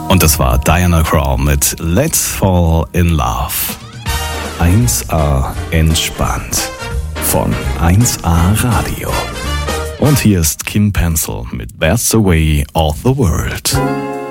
Und das war Diana Krall mit Let's Fall in Love. 1A entspannt von 1A Radio. Und hier ist Kim Pencil mit That's the Way of the World.